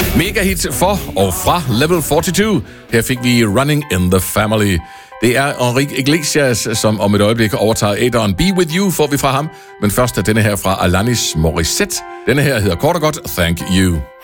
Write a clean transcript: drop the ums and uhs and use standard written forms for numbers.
Mega hit for og fra Level 42. Her fik vi Running in the Family. Det er Enrique Iglesias, som om et øjeblik overtager æteren. Be With You får vi fra ham. Men først er denne her fra Alanis Morissette. Denne her hedder kort og godt Thank You.